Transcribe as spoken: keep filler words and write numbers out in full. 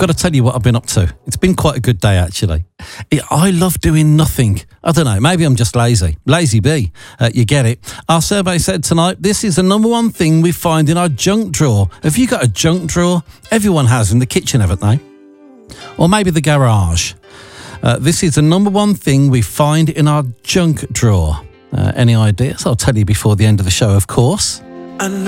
got to tell you what I've been up to. It's been quite a good day, actually. It, I love doing nothing. I don't know, maybe I'm just lazy. Lazy bee. Uh, you get it. Our survey said tonight, this is the number one thing we find in our junk drawer. Have you got a junk drawer? Everyone has in the kitchen, haven't they? Or maybe the garage. Uh, this is the number one thing we find in our junk drawer. Uh, any ideas? I'll tell you before the end of the show, of course.